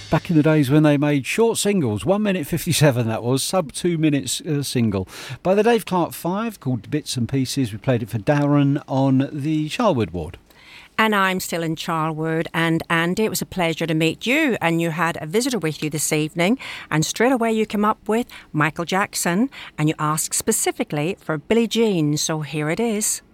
Back in the days when they made short singles, 1 minute 57 that was, sub 2 minutes single. By the Dave Clark 5, called Bits and Pieces. We played it for Darren on the Charlwood ward. And I'm still in Charlwood. And Andy, it was a pleasure to meet you. And you had a visitor with you this evening. And straight away you came up with Michael Jackson. And you asked specifically for Billie Jean. So here it is.